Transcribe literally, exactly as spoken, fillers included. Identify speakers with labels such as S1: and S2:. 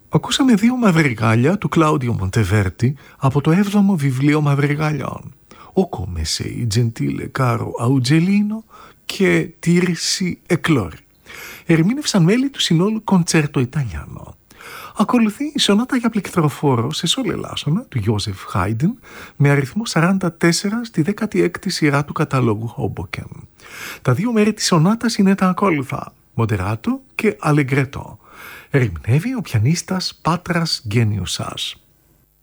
S1: Ακούσαμε δύο μαδριγάλια του Κλάουδιο Μοντεβέρτη από το έβδομο βιβλίο μαδριγαλιών, «Ο come sei gentile caro Auggelino» και «Τήρηση εκλόρη». Ερμήνευσαν μέλη του συνόλου Κοντσέρτο Ιταλιάνο. Ακολουθεί η σονάτα για πληκτροφόρο σε σόλ ελάσσονα του Γιώσεφ Χάιντεν με αριθμό σαράντα τέσσερα στη δέκατη έκτη σειρά του καταλόγου Χόμποκεν. Τα δύο μέρη της σονάτας είναι τα ακόλουθα, Μοντεράτο και Αλεγκρέτο. Ερμηνεύει ο πιανίστας Πάτρας Γκένιουσας.